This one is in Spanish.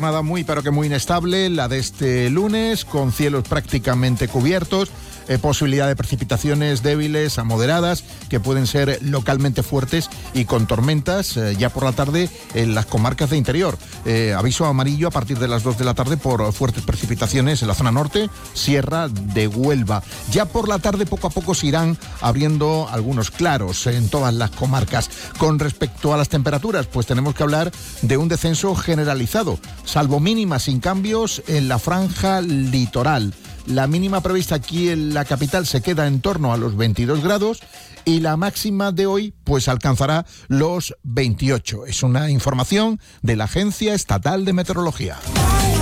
jornada muy pero que muy inestable, la de este lunes, con cielos prácticamente cubiertos, posibilidad de precipitaciones débiles a moderadas que pueden ser localmente fuertes y con tormentas ya por la tarde en las comarcas de interior. Aviso amarillo a partir de las 2 de la tarde por fuertes precipitaciones en la zona norte, Sierra de Huelva. Ya por la tarde poco a poco se irán abriendo algunos claros en todas las comarcas. Con respecto a las temperaturas, pues tenemos que hablar de un descenso generalizado, salvo mínimas sin cambios en la franja litoral. La mínima prevista aquí en la capital se queda en torno a los 22 grados y la máxima de hoy pues alcanzará los 28. Es una información de la Agencia Estatal de Meteorología.